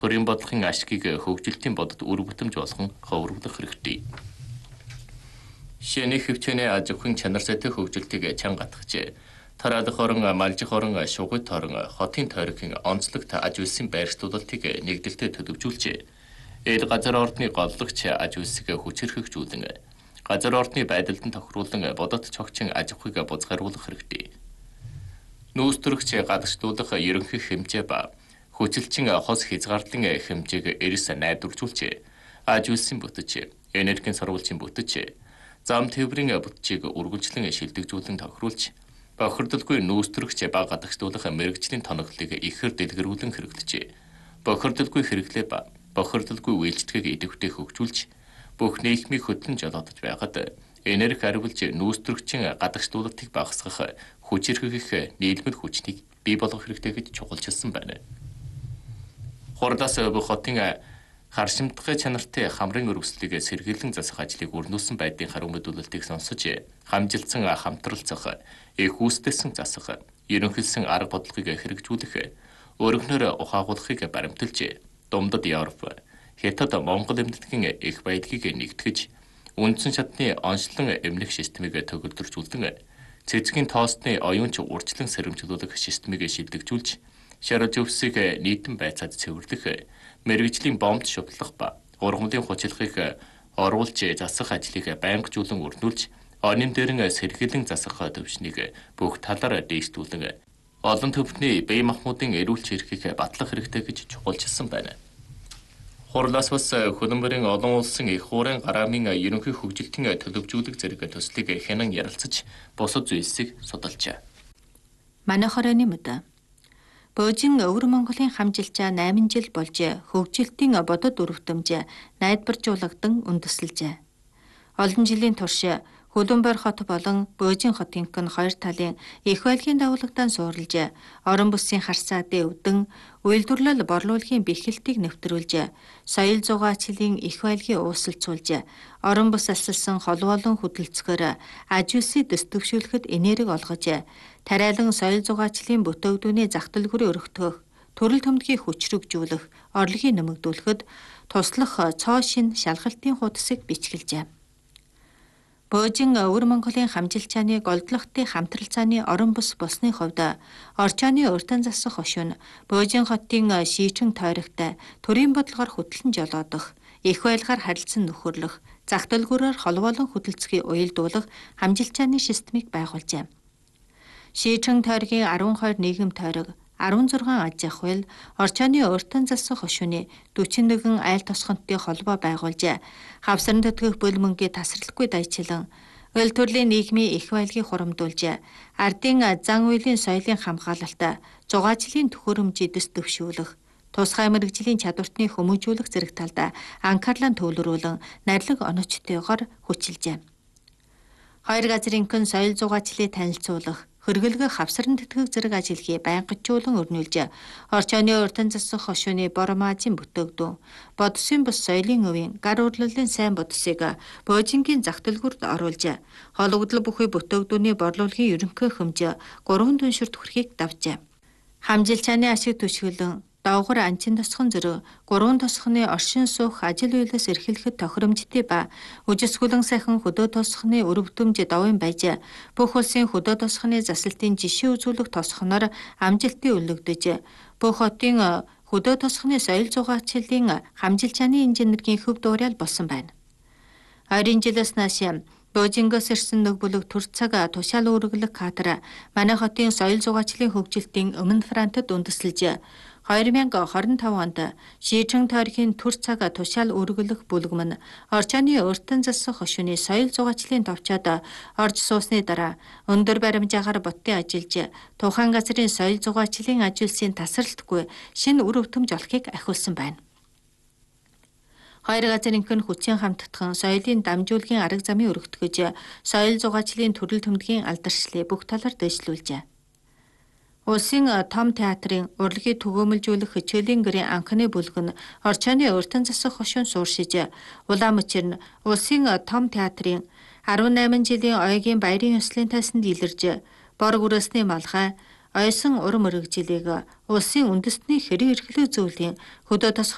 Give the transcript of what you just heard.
Төрийн бодлогын ашгийг хөгжилтийн бодод үр бүтэмж болгон ховруулах хэрэгтэй. Шэний хөвчөний аж ахуйн чанар сайтай хөгжилтийг чанга гатгажээ. Тараадах орон, малжих орон, шугуйт орон, хотын тойргийн онцлогт аж үйлсийн байршлуулалтыг нэгдэлтэй төлөвжүүлжээ. Эд газар ордны голлогч аж үйлсийг хүчирхэгжүүлэн, газар ордны байдалд нь тохируулан бодот цогчин аж ахуйг бузгааруулах хэрэгтэй. Нүүрстөрөгч гадагшлуулах ерөнхий хэмжээ ба хүчилчин хос хязгаарлан хэмжээг эрс найдваржуулжээ. Аж үйлсийн бүтэц, энергийн сурвалжийн бүтэц, зам тээврийн бүтцийг үргэлжлэн шилдэгжүүлэн тохируулж, бохирдолгүй нүүрстөрөгч ба гадагшлуулах мэрэгжлийн тоноглолыг ихээр дэлгэрүүлэн хэрэглэжээ. Бохирдолгүй хэрэглээ ба бохирдолгүй үйлчлэгийг идэвхтэй хөгжүүлж, бүх нийгмийг хөдлөн жолоодож байгаад энерги хариулж нүүрстөрөгчийн гадагшлуулалтыг багасгах хүчирхэгэх нийлмэл хүчнийг бий болгох хэрэгтэй гэж чухалчилсан байна. Хурдаас бүх хотын харшимтгай чанартай хамрын өргөслийг сэргийлэн засах ажлыг өрнүүлсэн байдгийн харин мэдүүлэлтийг сонсож, хамжилсан хамтралцах, их үүсдэсэн засах, ерөнхийлсөн арга бодлогыг хэрэгжүүлэх, өргөнөөр ухаагуулахыг баримталж, Думдад Европ, Хятад, Монгол эмнэлгийн их баялагийг нэгтгэж, үндсэн шатны онцлон эмнэх системийг төгөлдржүүлэн, цэцгийн тоосны оюунч урьдчилан сэрэмжлүүлэх системийг шилдэгжүүлж, шарж өвсийг нийтэн байцаад цэвэрлэх, мэрэгжлийн бомбд шутлах ба ургамлын хүчилхийг оруулж засах ажлыг байнгажуулан өрнүүлж, онын дээрэн сэргийлэн засах төвчнийг бүх талаар дээшлүүлэн, олон төвхний Бэй Махмуудын эрүүлч эрхийг батлах хэрэгтэй гэж чухалчилсан байна. Хурлаас бас хөлбөмбөрийн олон улсын их хуурайн гараамын ерөнхий хөгжилтийн төлөвжүүлэх зэрэг төслийг хянан ярилцаж, бусад зүйлсийг судалжээ. Манай хорооны мэдээ. Бөөжин Өвөр Монголын хамжилчаа 8 жил болж хөгжилтийн бодод өрөвтөмж найдваржуулагдсан үндэслэжээ. Олон жилийн турш Хөлбөмбөр хот болон Бөөжин хотынх нь хоёр талын их байлгийн давуулагтаа суурилж, орон бүсийн харсаадын өвдөн үйлдвэрлэл борлуулалтын бэхэлтийг нэвтрүүлж, соёл зугаачлалын их байлгийн уусалцуулж, орон бүс асалсан холбоолон хөдөлцгөөр аж үйлсийг дэс төвшүүлэхэд энерги олгож, тариалан соёл зугаачлалын бүтээгдэхүүний зах дэлгүүрийг өргөтгөх, төрөл төмдгийг хүчрэгжүүлэх, орлогыг нэмэгдүүлэхэд туслах цоо шин шалгалтын хуудсыг бичгэлжээ. Бөөжин Өвөр Монголын хамжилчааны голдлогтын хамтрал цааны орон бүс болсны хувьд орчооны өртөн засах хошуун Бөөжин хотын шийчин тойрогт төрийн бодлогоор хөтлөн жолоодох, их байлгаар харилцан нөхөрлөх, зах дэлгүүрээр холбоолон хөдөлцгийг уялдуулах хамжилчааны системийг байгуулжээ. Шийчин тойргийн 12 нийгэм тойрог, 16 аж ахуйл, орчооны өртөн засах хошууны 41 айл тосгонтын холбоо байгуулж, хавсран төтгөх бөлмөнгийн тасралтгүй дайчилан, өл төрлийн нийгмийн их байлгийг хурамдуулж, ардын зан үйлийн соёлын хамгаалалт, зугаачлийн төхөөрөмжийг дэс төвшүүлэх, тусгай мэрэгжлийн чадвартны хүмүүжүүлэх зэрэг талд анхаарлаа төвлөрүүлэн нарилга оноцтойгоор хүчилжээ. Хоёр газрынхын соёл зугаачлалыг танилцуулах, хөргөлгөх хавсран тэтгэх зэрэг ажилхийг байнгачуулан өрнүүлж, орчооны өртөн засах хошууны бормаажийн бүтээгдэхүүн, бодсын бус соёлын өвийн гар урлалын сайн бодсыг Бөөжингийн зах дэлгүүрт оруулж, хологдол бүхий бүтээгдэхүүний борлуулалтын ерөнхий хэмжээ 3 дүнширт хүрэхийг давжээ. Хамжилчааны ашиг түшгэлэн доогуур анчин тосхон зэрэг 3 тосхны оршин суух ажил үйлээс эрхлэхэд тохиромжтой ба үжисгүлэн сайхан хөдөө тосхны өрөвдөмж довын байж, бүх улсын хөдөө тосхны засалтын жишээ үзүүлэх тосхноор амжилтыг өлөгдөж, бүх хотын хөдөө тосхны соёл зугаачлалын хамжилчааны инженерийн хөв дуурайал болсон байна. 20 жилээс нааш Бөөжингөөс ирсэн нэг бүлэг төр цаг тушаал үүргэлэх кадр манай хотын соёл зугаачлалын хөгжилтийн өмнө фронтод үндэслэж, 2025 онд шийчин тойргийн төр цаг тушаал үүргэлэх бүлгэн нь орчооны өртөн засах хошууны соёл зугаачлалын товчоод орж суусны дараа өндөр баримжаагаар боттын ажиллаж, тухайн газрын соёл зугаачлалын аж үйлсийн тасралтгүй шинэ үр өвтөмж олохыг ахиулсан байна. Хоёр газрынхын хүчин хамтдах соёлын дамжуулгын арга замыг өргөтгөж, соёл зугаачлалын төрөл төмдгийн алдаршлыг бүх талаар дэвшлүүлжээ. Улсын том театрын урлагийг түгээмэлжүүлэх хичээлийн гэрийн анхны бүлэг нь орчооны өртөн засах хошуун сууршиж, Улаанмөчир нь улсын том театрын 18 жилийн оюугийн баярын ёслолын тайсанд илэрж, бор гүрээсний малгай, ойсон урам мэрэгжилийг улсын үндэсний хэрэг эрхлэх зүйлийн хөдөө тосгоны